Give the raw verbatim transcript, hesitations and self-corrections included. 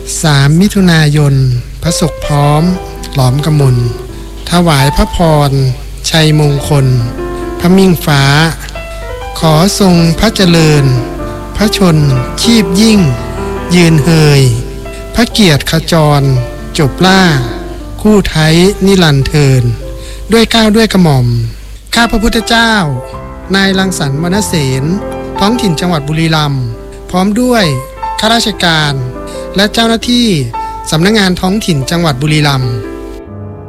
สามมิถุนายนพระศุกร์พร้อมหลอมกมลถวายพระพรชัยมงคลพระมิ่งฟ้าขอทรงพระเจริญพระชนชีพยิ่งยืนเฮยพระเกียรติขจรจบล่าคู่ไทยนิรันดร์เทินด้วยเกล้าด้วยกระหม่อมข้าพระพุทธเจ้านายรังสรรค์วรรณเสนท้องถิ่นจังหวัดบุรีรัมย์พร้อมด้วยข้าราชการและเจ้าหน้าที่สำนักงานท้องถิ่นจังหวัดบุรีรัมย์